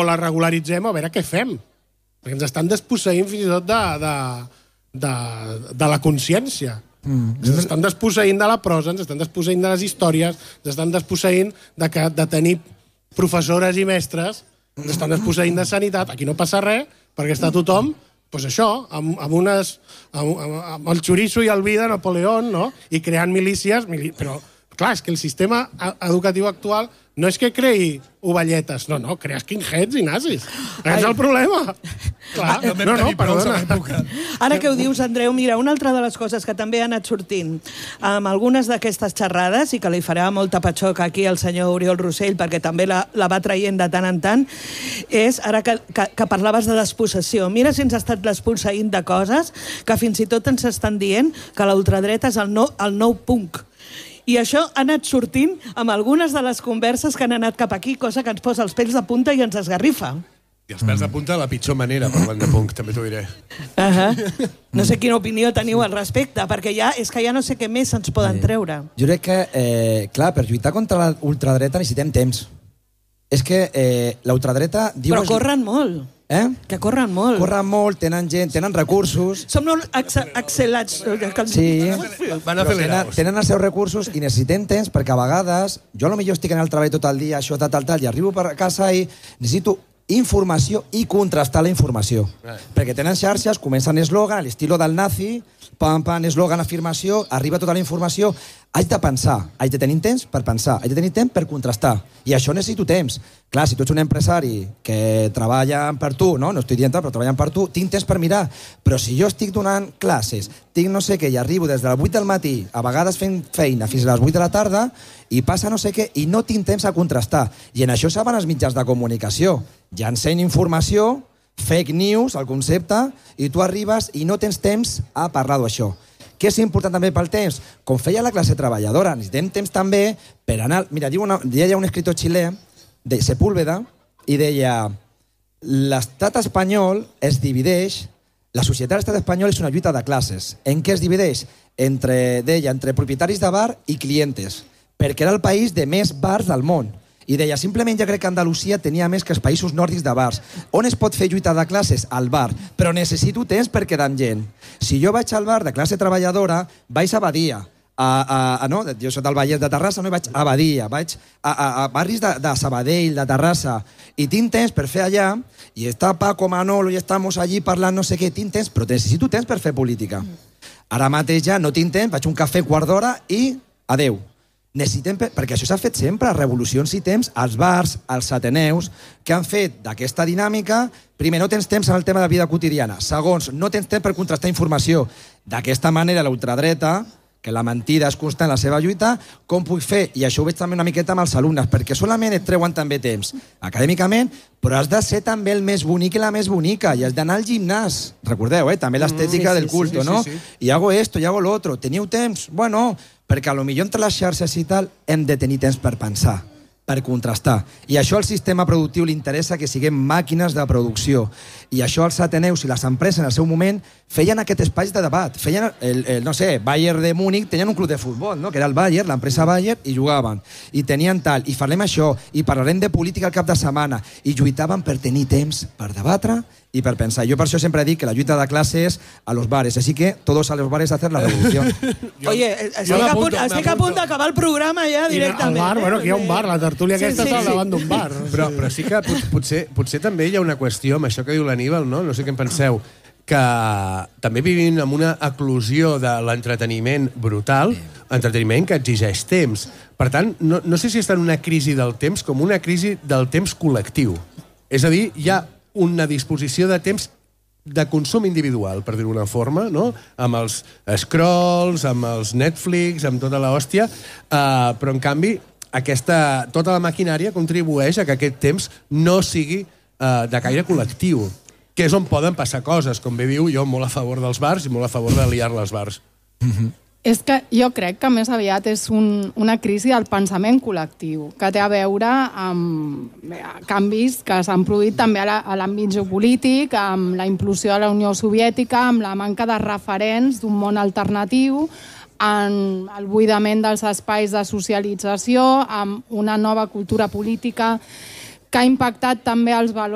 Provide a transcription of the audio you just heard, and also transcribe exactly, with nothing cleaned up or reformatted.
la regularitzem, a veure què fem. Perquè ens estan desposseint fins i tot de, de, de, de la consciència. Mm. Ens estan desposseint de la prosa, ens estan desposseint de les històries, ens estan desposseint de, que, de tenir professores i mestres, ens estan desposseint de sanitat. Aquí no passa res, perquè està tothom, doncs això, amb, amb, unes, amb, amb el xoriço i el vi de Napoleón, no? I creant milícies, mili... però clar, és que el sistema educatiu actual no és que creï ovelletes, no, no, crea skinheads i nazis. Aquest és el problema. Clar, no, no, perdona. Ara que ho dius, Andreu, mira, una altra de les coses que també ha anat sortint amb algunes d'aquestes xerrades, i que li farà molta patxoca aquí al senyor Oriol Rossell, perquè també la, la va traient de tant en tant, és, ara que, que, que parlaves de despossessió, mira si ens ha estat desposseint de coses que fins i tot ens estan dient que la ultradreta és el nou, el nou punk. I això ha anat sortint amb algunes de les converses que han anat cap aquí, cosa que ens posa els pèls de punta i ens esgarrifa. I els pèls de punta de la pitjor manera, parlant de punk, també t'ho diré. Uh -huh. No sé quina opinió teniu al respecte, perquè ja és que ja no sé què més ens poden sí. treure. Jo crec que, eh, clar, per lluitar contra la ultradreta necessitem temps. És que eh, la ultradreta... Diu Però corren molt. Eh? Que corren molt. Corren molt, tenen gent, tenen recursos. Som molt accelats. Sí. Van acelerar. Tenen, tenen els seus recursos i necessitem temps perquè a vegades, jo a lo millor estic en el treball tot el dia, això, tal, tal, tal, i arribo per casa i necessito informació i contrastar la informació. Eh. Perquè tenen xarxes, comencen eslògan, a l'estilo del nazi, pam, pam, eslògan, afirmació, arriba tota la informació. Haig de pensar, haig de tenir temps per pensar, haig de tenir temps per contrastar. I això necessito temps. Clar, si tu ets un empresari que treballa per tu, no, no estic dient però treballen per tu, tinc temps per mirar. Però si jo estic donant classes, tinc no sé què, i arribo des de les vuit del matí, a vegades fent feina fins a les vuit de la tarda, i passa no sé què, i no tinc temps a contrastar. I en això saben els mitjans de comunicació. Ja ensenya informació, fake news, el concepte, i tu arribes i no tens temps a parlar d'això. Què és important també pel temps? Com feia la classe treballadora, necessitem temps també per anar... Mira, diu una, deia un escritor xilè, de Sepúlveda, i deia l'estat espanyol es divideix, la societat de l'estat espanyol és una lluita de classes. En què es divideix? Entre, deia, entre propietaris de bar i clientes, perquè era el país de més bars del món. I deia, simplement jo crec que Andalusia tenia més que els països nòrdics de bars. On es pot fer lluita de classes? Al bar. Però necessito temps per quedar amb gent. Si jo vaig al bar de classe treballadora, vaig a Badia. A, a, a, no, jo soc del Vallès de Terrassa, no, vaig a Badia, vaig a, a, a barris de, de Sabadell, de Terrassa, i tinc temps per fer allà, i està Paco, Manolo, i estamos allí parlant no sé què, tinc temps, però necessito temps per fer política. Ara mateix ja no tinc temps, vaig a un cafè quart d'hora i adeu. Necessitem, perquè això s'ha fet sempre, revolucions i temps, als bars, als ateneus, que han fet d'aquesta dinàmica, primer, no tens temps en el tema de la vida quotidiana, segons, no tens temps per contrastar informació. D'aquesta manera, la ultradreta, que la mentida és constant en la seva lluita, com puc fer? I això ho veig també una miqueta amb els alumnes, perquè solament et treuen també temps acadèmicament, però has de ser també el més bonic i la més bonica, i has d'anar al gimnàs. Recordeu, eh? També l'estètica mm, sí, del culto, sí, sí, no? Sí, sí. I hago esto, i hago lo otro. Teniu temps? Bueno, perquè a lo millor entre les xarxes i tal hem de tenir temps per pensar, per contrastar. I això al sistema productiu li interessa que siguem màquines de producció. I això els ateneus i les empreses en el seu moment feien aquest espai de debat. Feien, el, el, no sé, Bayern de Múnich tenien un club de futbol, no? Que era el Bayern, l'empresa Bayern, i jugaven. I tenien tal, i parlem això, i parlarem de política al cap de setmana, i lluitaven per tenir temps per debatre i per pensar. Jo per això sempre dic que la lluita de classes a los bares, així que todos a los bares a hacer la revolució. Oye, estic a punt, estic a punt d'acabar el programa ja directament. I al bar, eh? bueno, aquí hi ha un bar, la tertúlia Sí, aquesta sí, està al sí. davant d'un bar. Però, però sí que pot, potser, potser també hi ha una qüestió amb això que diu l'Aníbal, no? No sé què en penseu, que també vivim amb una eclosió de l'entreteniment brutal, entreteniment que exigeix temps. Per tant, no, no sé si està en una crisi del temps com una crisi del temps col·lectiu. És a dir, hi ha una disposició de temps de consum individual, per dir-ho d'una forma, no? Amb els scrolls, amb els Netflix, amb tota l'hòstia, uh, però en canvi aquesta, tota la maquinària contribueix a que aquest temps no sigui uh, de caire col·lectiu, que és on poden passar coses, com bé diu, jo molt a favor dels bars i molt a favor de liar-la als bars. Mm-hmm. És que jo crec que més aviat és un, una crisi del pensament col·lectiu, que té a veure amb canvis que s'han produït també a l'àmbit geopolític, amb la implosió de la Unió Soviètica, amb la manca de referents d'un món alternatiu, amb el buidament dels espais de socialització, amb una nova cultura política que ha impactat també els valors